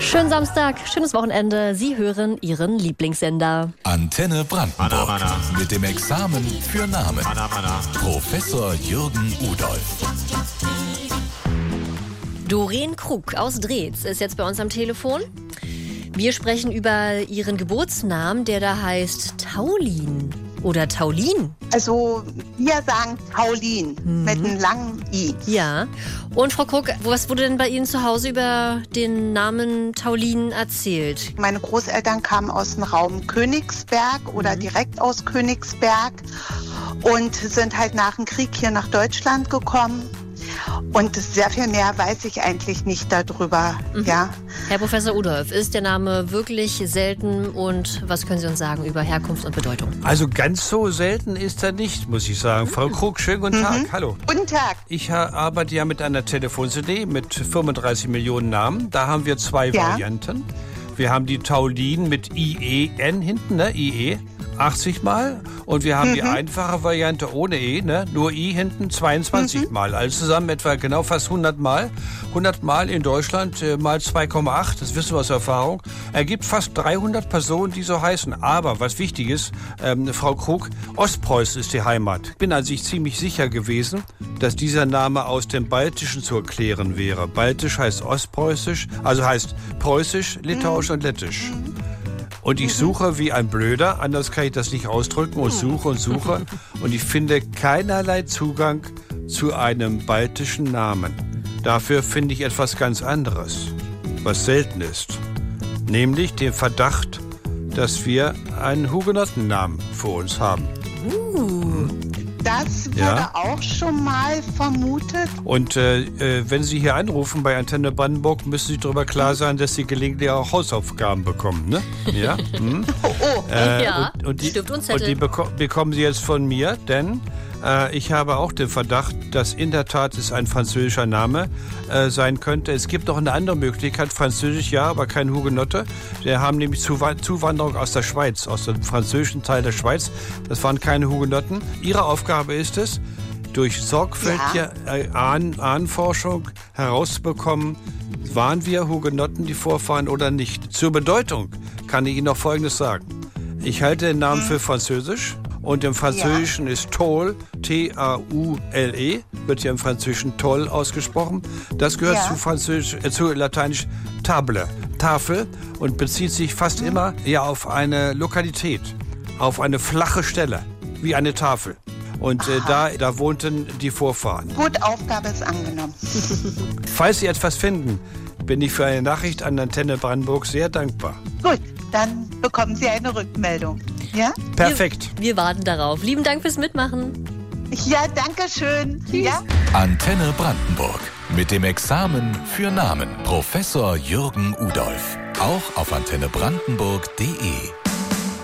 Schönen Samstag, schönes Wochenende. Sie hören Ihren Lieblingssender. Antenne Brandenburg. Mit dem Examen für Namen. Professor Jürgen Udolph. Doreen Krug aus Dreetz ist jetzt bei uns am Telefon. Wir sprechen über ihren Geburtsnamen, der da heißt Taulin oder Taulin. Also wir sagen Taulin mit einem langen I. Ja. Und Frau Krug, was wurde denn bei Ihnen zu Hause über den Namen Taulin erzählt? Meine Großeltern kamen aus dem Raum Königsberg oder direkt aus Königsberg und sind halt nach dem Krieg hier nach Deutschland gekommen. Und sehr viel mehr weiß ich eigentlich nicht darüber. Ja. Herr Professor Udolph, ist der Name wirklich selten und was können Sie uns sagen über Herkunft und Bedeutung? Also ganz so selten ist er nicht, muss ich sagen. Frau Krug, schönen guten Tag. Hallo. Guten Tag. Ich arbeite ja mit einer Telefon-CD mit 35 Millionen Namen. Da haben wir zwei Varianten. Wir haben die Taulin mit IEN hinten, ne? IE. 80 Mal und wir haben die einfache Variante ohne E, ne? Nur I hinten 22 Mal. Also zusammen etwa genau fast 100 Mal. 100 Mal in Deutschland mal 2,8, das wissen wir aus Erfahrung, ergibt fast 300 Personen, die so heißen. Aber was wichtig ist, Frau Krug, Ostpreußen ist die Heimat. Ich bin also ziemlich sicher gewesen, dass dieser Name aus dem Baltischen zu erklären wäre. Baltisch heißt Ostpreußisch, also heißt Preußisch, Litauisch und Lettisch. Und ich suche wie ein Blöder, anders kann ich das nicht ausdrücken, und suche und ich finde keinerlei Zugang zu einem baltischen Namen. Dafür finde ich etwas ganz anderes, was selten ist, nämlich den Verdacht, dass wir einen Hugenottennamen vor uns haben. Das wurde auch schon mal vermutet. Und wenn Sie hier anrufen bei Antenne Brandenburg, müssen Sie darüber klar sein, dass Sie gelegentlich auch Hausaufgaben bekommen, ne? Ja. Und die Stift und Zettel. Und die bekommen Sie jetzt von mir, denn ich habe auch den Verdacht, dass in der Tat es ein französischer Name sein könnte. Es gibt noch eine andere Möglichkeit, französisch ja, aber kein Hugenotte. Wir haben nämlich Zuwanderung aus der Schweiz, aus dem französischen Teil der Schweiz. Das waren keine Hugenotten. Ihre Aufgabe ist es, durch sorgfältige Ahnenforschung herauszubekommen, waren wir Hugenotten, die Vorfahren oder nicht. Zur Bedeutung kann ich Ihnen noch Folgendes sagen. Ich halte den Namen für französisch. Und im Französischen ist Toll, T-A-U-L-E, wird ja im Französischen Toll ausgesprochen. Das gehört zu Lateinisch Table, Tafel, und bezieht sich fast immer auf eine Lokalität, auf eine flache Stelle, wie eine Tafel. Und da wohnten die Vorfahren. Gut, Aufgabe ist angenommen. Falls Sie etwas finden, bin ich für eine Nachricht an Antenne Brandenburg sehr dankbar. Gut, dann bekommen Sie eine Rückmeldung. Ja? Perfekt. Wir warten darauf. Lieben Dank fürs Mitmachen. Ja, danke schön. Ja? Antenne Brandenburg. Mit dem Examen für Namen. Professor Jürgen Udolph. Auch auf antennebrandenburg.de.